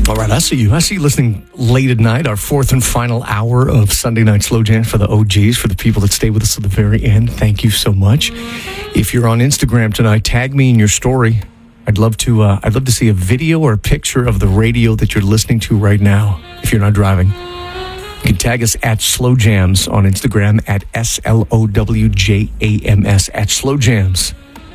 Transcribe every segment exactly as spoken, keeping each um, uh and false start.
All right, I see you. I see you listening late at night, our fourth and final hour of Sunday Night Slow Jam for the O Gs, for the people that stay with us to the very end. Thank you so much. If you're on Instagram tonight, tag me in your story. I'd love to. Uh, I'd love to see a video or a picture of the radio that you're listening to right now. If you're not driving, you can tag us at Slow Jams on Instagram at S L O W J A M S at Slow Jams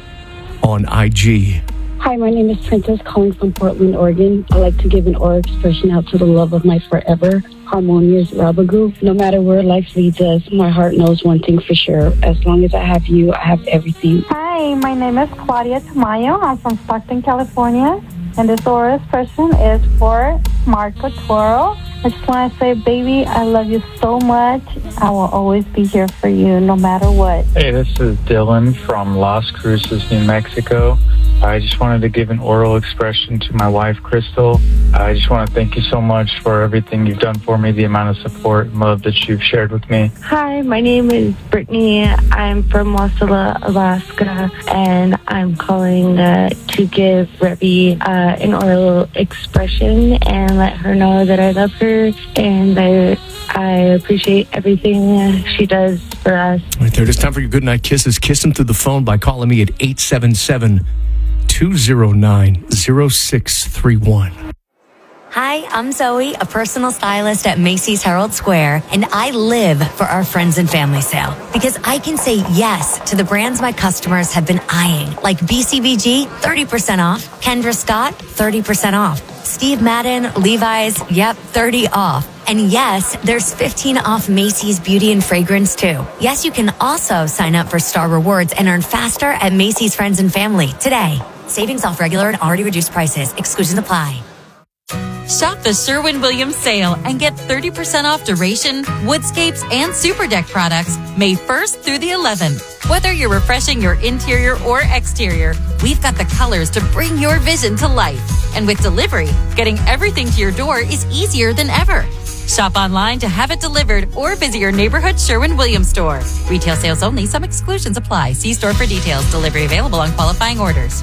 on I G. Hi, my name is Princess, calling from Portland, Oregon. I'd like to give an oral expression out to the love of my forever, Harmonious Rabagoo. No matter where life leads us, my heart knows one thing for sure. As long as I have you, I have everything. Hi, my name is Claudia Tamayo. I'm from Stockton, California. And this oral expression is for Marco Toro. I just want to say, baby, I love you so much. I will always be here for you, no matter what. Hey, this is Dylan from Las Cruces, New Mexico. I just wanted to give an oral expression to my wife, Crystal. I just want to thank you so much for everything you've done for me, the amount of support and love that you've shared with me. Hi, my name is Brittany. I'm from Wasilla, Alaska, and I'm calling uh, to give Rebby uh, an oral expression and let her know that I love her and I, I appreciate everything she does for us. Right there, it's time for your goodnight kisses. Kiss them through the phone by calling me at eight seven seven, two zero nine, zero six three one. Hi, I'm Zoe, a personal stylist at Macy's Herald Square, and I live for our friends and family sale because I can say yes to the brands my customers have been eyeing, like B C B G, thirty percent off, Kendra Scott, thirty percent off, Steve Madden, Levi's, yep, thirty off. And yes, there's fifteen off Macy's Beauty and Fragrance too. Yes, you can also sign up for Star Rewards and earn faster at Macy's Friends and Family today. Savings off regular and already reduced prices. Exclusions apply. Shop the Sherwin-Williams sale and get thirty percent off Duration, Woodscapes, and Super Deck products May first through the eleventh. Whether you're refreshing your interior or exterior, we've got the colors to bring your vision to life. And with delivery, getting everything to your door is easier than ever. Shop online to have it delivered or visit your neighborhood Sherwin-Williams store. Retail sales only. Some exclusions apply. See store for details. Delivery available on qualifying orders.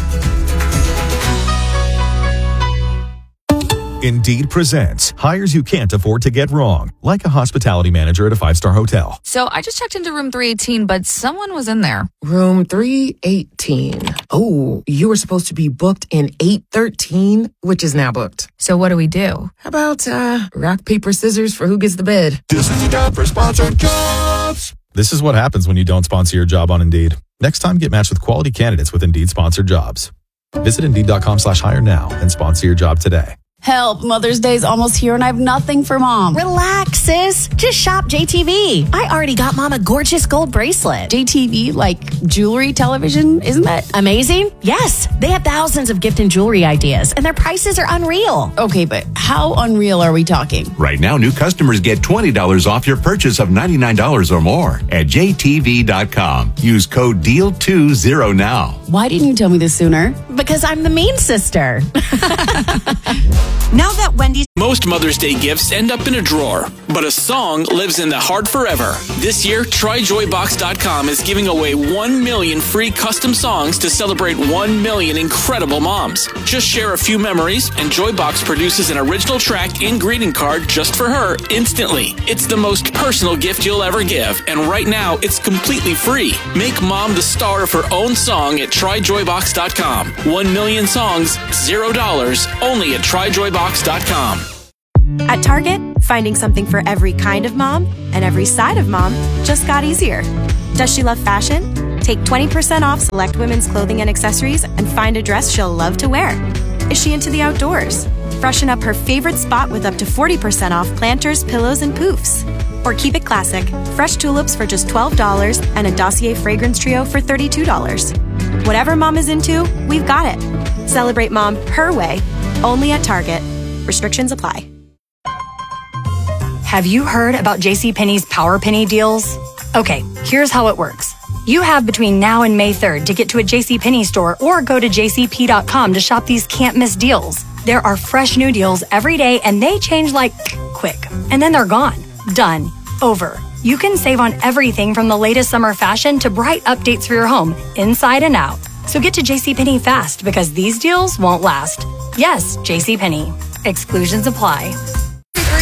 Indeed presents hires you can't afford to get wrong, like a hospitality manager at a five-star hotel. So I just checked into room three eighteen, but someone was in there. Room three eighteen. Oh, you were supposed to be booked in eight thirteen, which is now booked. So what do we do? How about uh, rock, paper, scissors for who gets the bed? This is time for sponsored jobs. This is what happens when you don't sponsor your job on Indeed. Next time, get matched with quality candidates with Indeed sponsored jobs. Visit Indeed.com slash hire now and sponsor your job today. Help, Mother's Day's almost here and I have nothing for Mom. Relax, sis. Just shop J T V. I already got Mom a gorgeous gold bracelet. J T V, like jewelry, television, isn't that amazing? Yes, they have thousands of gift and jewelry ideas and their prices are unreal. Okay, but how unreal are we talking? Right now, new customers get twenty dollars off your purchase of ninety-nine dollars or more at J T V dot com. Use code D E A L twenty now. Why didn't you tell me this sooner? Because I'm the mean sister. Now that Wendy's... Most Mother's Day gifts end up in a drawer, but a song lives in the heart forever. This year, Try Joy Box dot com is giving away one million free custom songs to celebrate one million incredible moms. Just share a few memories, and Joybox produces an original track and greeting card just for her instantly. It's the most personal gift you'll ever give, and right now, it's completely free. Make Mom the star of her own song at Try Joy Box dot com. One million songs, zero dollars, only at Try Joy Box dot com. At Target, finding something for every kind of mom and every side of mom just got easier. Does she love fashion? Take twenty percent off select women's clothing and accessories and find a dress she'll love to wear. Is she into the outdoors? Freshen up her favorite spot with up to forty percent off planters, pillows, and poofs. Or keep it classic, fresh tulips for just twelve dollars and a Dossier fragrance trio for thirty-two dollars. Whatever mom is into, we've got it. Celebrate mom her way, only at Target. Restrictions apply. Have you heard about JCPenney's Power Penny deals? Okay, here's how it works. You have between now and May third to get to a JCPenney store or go to J C P dot com to shop these can't-miss deals. There are fresh new deals every day and they change like quick. And then they're gone. Done. Over. You can save on everything from the latest summer fashion to bright updates for your home, inside and out. So get to JCPenney fast because these deals won't last. Yes, JCPenney. Exclusions apply.